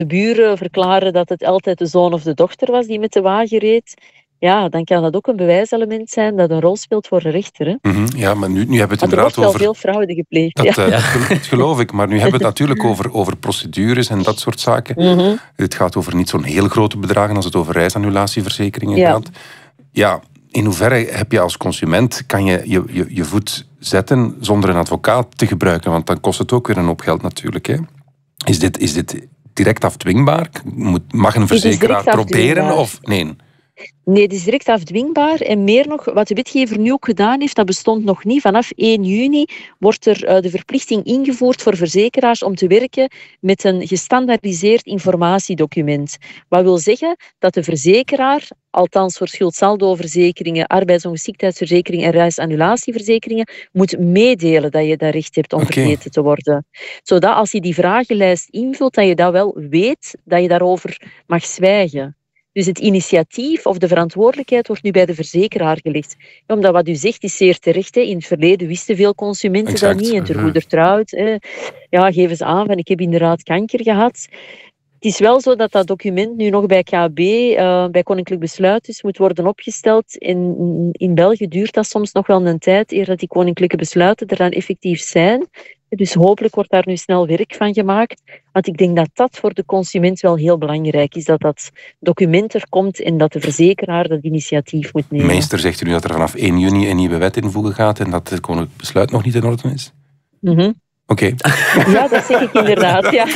de buren verklaren dat het altijd de zoon of de dochter was die met de wagen reed, ja, dan kan dat ook een bewijselement zijn dat een rol speelt voor de rechter. Hè? Ja, maar nu hebben we het er inderdaad wordt wel over... veel fraude gepleegd. Dat geloof ik, maar nu hebben we het natuurlijk over procedures en dat soort zaken. Het gaat over niet zo'n heel grote bedragen als het over reisannulatieverzekeringen gaat. Ja, in hoeverre heb je als consument, kan je voet zetten zonder een advocaat te gebruiken? Want dan kost het ook weer een hoop geld natuurlijk. Hè? Is dit direct afdwingbaar? Mag een verzekeraar proberen of nee? Nee, het is direct afdwingbaar. En meer nog, wat de wetgever nu ook gedaan heeft, dat bestond nog niet. Vanaf 1 juni wordt er de verplichting ingevoerd voor verzekeraars om te werken met een gestandaardiseerd informatiedocument. Wat wil zeggen dat de verzekeraar, althans voor schuldsaldoverzekeringen, arbeidsongeschiktheidsverzekeringen en reisannulatieverzekeringen, moet meedelen dat je dat recht hebt om vergeten te worden. Zodat als je die vragenlijst invult, dat je dat wel weet, dat je daarover mag zwijgen. Dus het initiatief of de verantwoordelijkheid wordt nu bij de verzekeraar gelegd. Omdat wat u zegt is zeer terecht. Hè. In het verleden wisten veel consumenten dat niet. En ter goeder trouwt. Ja, geven ze aan van ik heb inderdaad kanker gehad. Het is wel zo dat dat document nu nog bij KB, bij Koninklijk Besluit, dus moet worden opgesteld. En in België duurt dat soms nog wel een tijd eer dat die koninklijke besluiten er dan effectief zijn. Dus hopelijk wordt daar nu snel werk van gemaakt. Want ik denk dat dat voor de consument wel heel belangrijk is. Dat document er komt en dat de verzekeraar dat initiatief moet nemen. Meester, zegt u nu dat er vanaf 1 juni een nieuwe wet invoegen gaat en dat het koninklijk besluit nog niet in orde is? Oké. Ja, dat zeg ik inderdaad. Ja.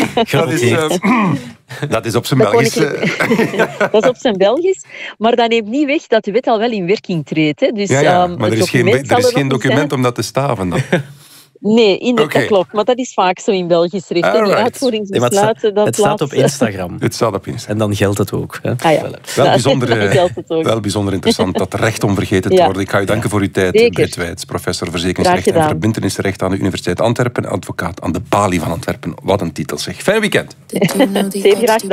Dat is op zijn Belgisch. Dat is op zijn Belgisch. Maar dat neemt niet weg dat de wet al wel in werking treedt. Hè. Dus, maar er is geen document om dat te staven dan. Nee, dat klopt. Maar dat is vaak zo in Belgisch recht. Die uitvoeringsbesluiten... Het staat op Instagram. Het staat op Instagram. En dan geldt het ook. Hè? Wel bijzonder interessant, dat recht om vergeten te worden. Ik ga u danken voor uw tijd, Brit Wijts, professor verzekeringsrecht en verbintenisrecht aan de Universiteit Antwerpen, advocaat aan de Balie van Antwerpen. Wat een titel zeg. Fijn weekend. Zeer graag.